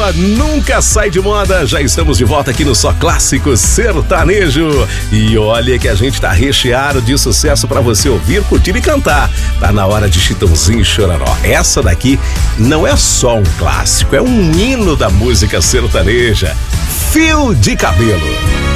programa nunca sai de moda. Já estamos de volta aqui no Só Clássico Sertanejo. E olha que a gente tá recheado de sucesso pra você ouvir, curtir e cantar. Tá na hora de Chitãozinho e Chororó. Essa daqui não é só um clássico, é um hino da música sertaneja. Fio de Cabelo.